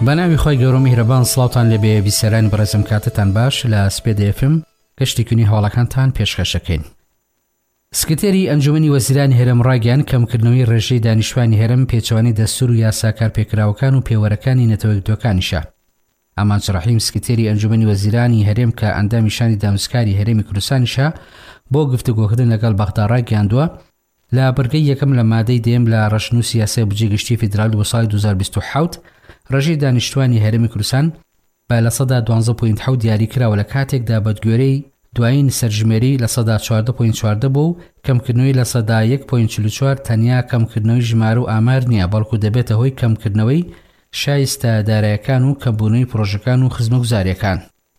بەناوی خۆی گەورە و میهرەبان سڵاوتان لەبێ بیسەرانی بەڕێزم کاتتان باش لە سپێد FM گەشتێکی هەواڵەکانتان پێشکەشەکەین. سکرتێری ئەنجومەنی وەزیرانی هەرێم ڕاگەیاند کەمکردنەوەی ڕێژەی دانیشتوانی هەرێم پێچەوانەی دەستوور و یاساکار پێکراوەکان و پێوەرەکانی نەتەوەیەکدوەکانیشە. ئامانج ڕەحیم سکرتێری ئەنجومەنی وەزیرانی هەرێم کە ئەندامی شانی دامسکاری هەرێمی کوردستانیشە بۆ گفتوگۆکردن لەگەڵ بەغدا ڕاگەیاندووە لە بەرگەی یەکەم لە مادەی دێم لە ڕەشنووسی یاسای بودجێ فیدرالی بۆ ساڵی 2027 ڕێژەی دانیشتوانی هەرێمی کوردستان بە لە سەدا 12.7 دیاری کراوە لە کاتێکدا بەدگوێرەی دوایین سەرژمێری لە سەدا 14.4 بوو کەمکردنەوەی لە سەدا 1.44 تەنیا کەمکردنەوەی ژمارە و ئامار نییە بەڵکو دەبێتە هۆی کەمکردنەوەی شایستە دارایەکان و کەمبوونەوەی پرۆژەکان و خزمەتگوزاریەکان.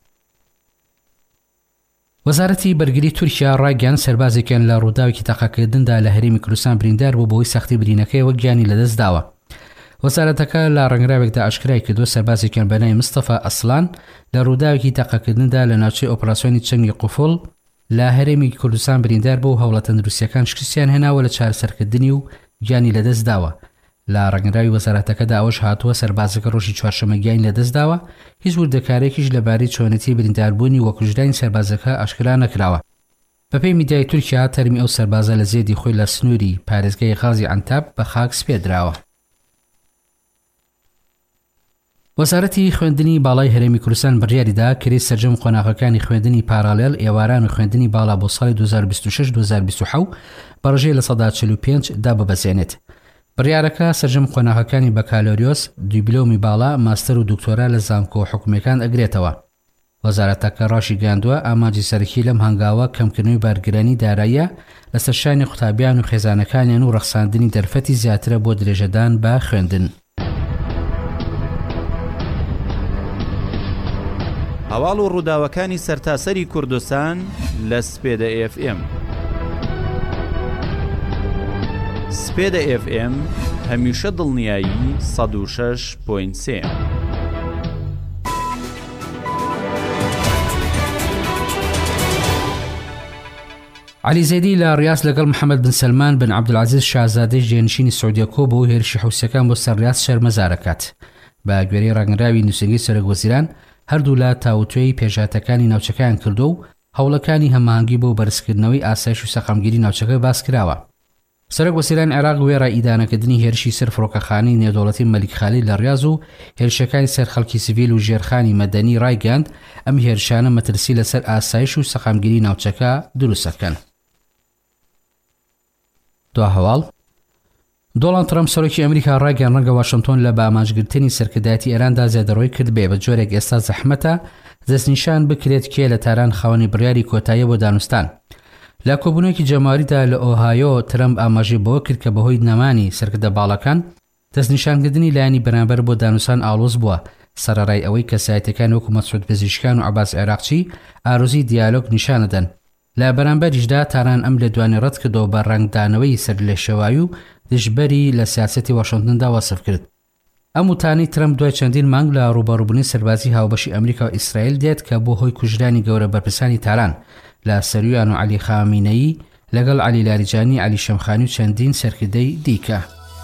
وەزارەتی بەرگری تورکیا ڕاگەیاند سەربازێکیان لە ڕووداوێکی تەقەکردندا لە هەرێمی کوردستان بریندار بوو بەهۆی سەختی برینەکەی وەک گیانی لەدەست داوە. وەزارەتەکە لە ڕەنگراوێکدا ئاشکرای کردووە سەربازێکیان بەناوی مستەفا ئەسلان لە ڕووداوێکی تەقەکردندا لە ناوچەی ئۆپراسیۆنی چەنگی قوفڵ لە هەرێمی کوردستان بریندار بوو و هەوڵە تەندروستیەکان شکستیان هێناوە لە چارەسەرکردنی و گیانی لەدەست داوە. لە ڕەنگراوی وەزارەتەکەدا ئەوەش هاتووە سەربازەکە ڕۆژی چوارشەممە گیانی لەدەست داوە، هیچ وردەکارێکیش لەبارەی چۆنەتی برینداربوونی و کوژدانی سەربازەکە ئاشکرا نەکراوە. بەپێی میدیای تورکیا تەرمی ئەو سەربازە لە زێدی خۆی لە سنووری پارێزگای غازی ئەنتاب بە خاک سپێدراوە. وەزارەتی خوێندنی باڵای هەرێمی کوردستان بڕیاریدا کری سەرجەم قۆناغەکانی خوێندنی پارالێل ئێواران و خوێندنی باڵا بۆ ساڵی 2026-2027 بەڕژەی لە سەدا 45 داببەزێنێت. بڕیارەکە سەرجەم قۆناغەکانی بەکالۆریۆس، دیبلۆمی باڵا، ماستەر و دکتۆرا لە زانکۆ و حکومەکان ئەگرێتەوە. وەزارەتەکە ڕاشی گەاندووە ئاماجی سەرەکی لەم هەنگاوە کەمکردنەوەی بارگرانی داراییە لەسەر شانی قوتابیان و خێزانەکانیان و ڕەخساندنی دەرفەتی زیاترە بۆ درێژەدان بە خوێندن. هەواڵ و ڕووداوەکانی سەرتاسەری کوردستان لە سپێدە FM. سپێدە FM هەمیشە دڵنیایی 106.3. علی زەیدی لە ڕیاض لەگەڵ محەممەد بن سەلمان بن عەبدولعەزیز شازادەی جێنشینی سعودیە کۆ بۆ هێرشی حوسەکان بۆ سەر ڕیاض شەرمەزارەکات. بە گوێرەی ڕەنگراوی نووسینگەی سەرۆک وەزیران هەردوو لە تاوتوێی پێشاتەکانی ناوچەکان کردو و هەوڵەکانی هەماهەنگی بۆ بەرزکردنەوەی ئاسایش و سەقامگیری ناوچەکە باس کراوە. سەرۆک وەزیران عێراق وێڕە ئیدانەکردنی هێرشی سەر فڕۆکەخانەی نێودەوڵەتی مەلیک خالیل لە ڕیاض و هێرشەکانی سەر خەڵکی سیڤیل و ژێرخانی مەدەنی ڕایگەاند ئەم هێرشانە مەترسی لەسەر ئاسایش و سەقامگیری ناوچەکە دروستەکەن. دو هەواڵ دۆناڵد ترامپ سەرۆکی ئەمریکا ڕاگەیاند ڕەنگە واشنگتۆن لە بە ئاماژگرتنی سەرکردایەتی ئێراندا زیادەڕۆی کرد بێ بە جۆرێک ئێستا زەحمەتە دەستنیشان بکرێت کێ لە تاران خاوەنی بڕیاری کۆتاییە بۆ دانوستان. لە کۆبوونەوەیەکی جەماوەریدا لە ئۆهایۆ ترامپ ئاماژەی بەوە کرد کە بەهۆی نەمانی سەرکردە باڵەکان دەستنیشانکردنی لایەنی بەرامبەر بۆ دانوستان ئاڵۆز بووە سەرەڕای ئەوەی کە سایتەکان وەکو مەسعود پزیشکان و عەباس عێراقچی ئارۆزی دیالۆگ نیشانەدەن. لە بەرامبەریشدا تاران ئەم لە دوانی ڕەت کردەوە بە ڕنگدانەوەی سەرلێشەوایی و دژبەری لە سیاسەتی واشنگتندا وەسف کرد. ئەم وتانی ترامپ دوای چەندین مانگ لە ڕوبەڕووبوونی سەربازی هاوبەشی ئەمریکا و ئیسرائیل دێت کە بۆ هۆی کوژرانی گەورە بەرپرسانی تاران لە سەرویان و عەلی خامینەیی لەگەڵ عەلی لاریجانی، عەلی شەمخانی و چەندین سەرکردەی دیکە.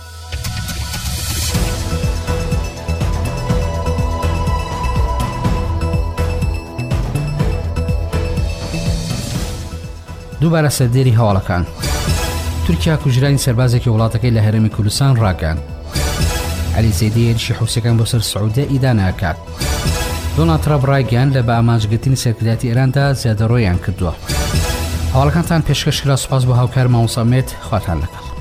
دووبارە سەردێری هەواڵەکان. تورکیا کوژرانی سەربازێکی وڵاتەکەی لە هەرێمی کوردستان ڕاگەاند. علی زەیدی هێرشی حوسەکان بۆ سەر سعودیە ئیدانەکات. دۆناڵد ترامپ ڕاگەیاند لە بە ئاماژگرتنی سەرکردایەتی ئێراندا زیادەڕۆیان کردووە. هەواڵەکانتان پێشکەش کرا. سوپاس بۆ هاوکار مامۆستا ئەمێت. خواتان لەگەڵ.